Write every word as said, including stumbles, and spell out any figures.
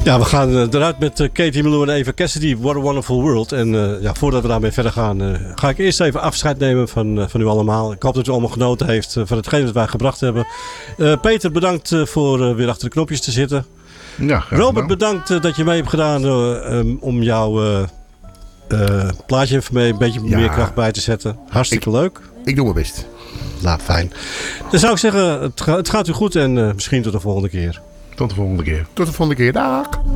Ja, we gaan uh, eruit met uh, Katie Melua en Eva Cassidy, What a Wonderful World. En uh, ja, voordat we daarmee verder gaan, uh, ga ik eerst even afscheid nemen van, uh, van u allemaal. Ik hoop dat u allemaal genoten heeft uh, van hetgeen dat wij gebracht hebben. Uh, Peter, bedankt uh, voor uh, weer achter de knopjes te zitten. Ja, Robert, bedankt uh, dat je mee hebt gedaan uh, um, om jouw uh, uh, plaatje even mee een beetje ja. meer kracht bij te zetten. Hartstikke ik, leuk. Ik doe mijn best. Nou, fijn. Dan zou ik zeggen, het, ga, het gaat u goed en uh, misschien tot de volgende keer. Tot de volgende keer. Tot de volgende keer. Dag.